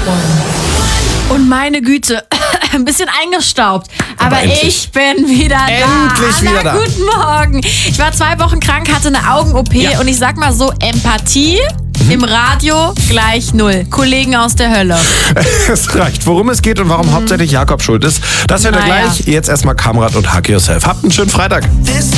Und meine Güte, ein bisschen eingestaubt. Aber ich bin wieder da. Endlich wieder da. Guten Morgen. Ich war 2 Wochen krank, hatte eine Augen-OP und ich sag mal so, Empathie im Radio gleich 0. Kollegen aus der Hölle. Es reicht. Worum es geht und warum hauptsächlich Jakob schuld ist, das hört ihr gleich. Jetzt erstmal Kamrat und Hug Yourself. Habt einen schönen Freitag.